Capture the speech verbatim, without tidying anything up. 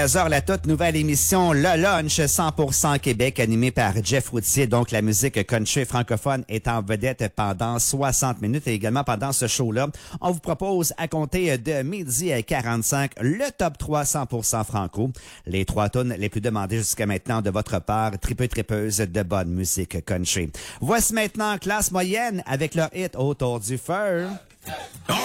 seize heures, la toute nouvelle émission Le Lunch cent pour cent Québec animée par Jeff Routier. Donc, la musique country francophone est en vedette pendant soixante minutes et également pendant ce show-là, on vous propose à compter de midi à quarante-cinq le top trois cent pour cent franco. Les trois tunes les plus demandées jusqu'à maintenant de votre part, tripeux tripeuse de bonne musique country. Voici maintenant Classe Moyenne avec leur hit Autour du feu.